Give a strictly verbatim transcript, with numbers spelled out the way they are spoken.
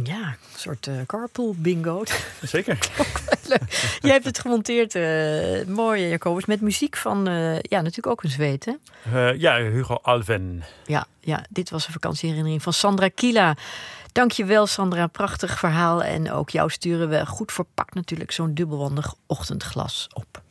Ja, een soort uh, carpool bingo. Zeker. Je hebt het gemonteerd, uh, mooi Jacobus, met muziek van, uh, ja, natuurlijk ook een Zweed, hè? Uh, ja, Hugo Alven. Ja, ja, dit was een vakantieherinnering van Sandra Kila. Dankjewel, Sandra. Prachtig verhaal. En ook jou sturen we goed verpakt natuurlijk zo'n dubbelwandig ochtendglas op.